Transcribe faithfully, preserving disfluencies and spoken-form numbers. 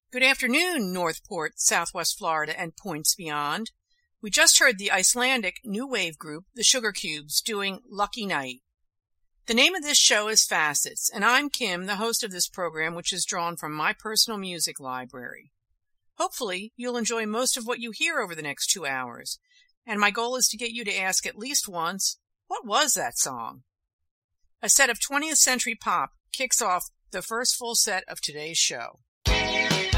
Good afternoon, Northport, Southwest Florida, and points beyond. We just heard the Icelandic new wave group, the Sugar Cubes, doing Lucky Night. The name of this show is Facets, and I'm Kim, the host of this program, which is drawn from my personal music library. Hopefully, you'll enjoy most of what you hear over the next two hours, and my goal is to get you to ask at least once, what was that song? A set of twentieth century pop kicks off the first full set of today's show.